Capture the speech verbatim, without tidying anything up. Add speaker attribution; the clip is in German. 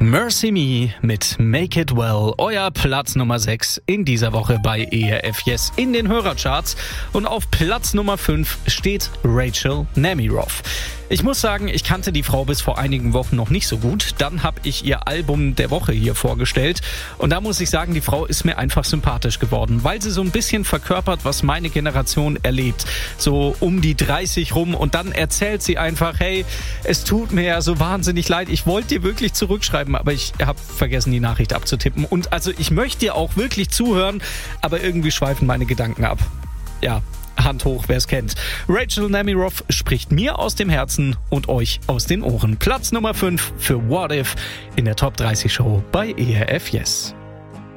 Speaker 1: Mercy Me mit Make It Well, euer Platz Nummer sechs in dieser Woche bei E R F Yes in den Hörercharts. Und auf Platz Nummer fünf steht Rachel Namirov. Ich muss sagen, ich kannte die Frau bis vor einigen Wochen noch nicht so gut. Dann habe ich ihr Album der Woche hier vorgestellt. Und da muss ich sagen, die Frau ist mir einfach sympathisch geworden, weil sie so ein bisschen verkörpert, was meine Generation erlebt. So um die dreißig rum. Und dann erzählt sie einfach, hey, es tut mir ja so wahnsinnig leid. Ich wollte dir wirklich zurückschreiben, aber ich habe vergessen, die Nachricht abzutippen. Und also ich möchte dir auch wirklich zuhören, aber irgendwie schweifen meine Gedanken ab. Ja. Hand hoch, wer es kennt. Rachel Namirov spricht mir aus dem Herzen und euch aus den Ohren. Platz Nummer fünf für What If in der Top dreißig Show bei E R F Yes.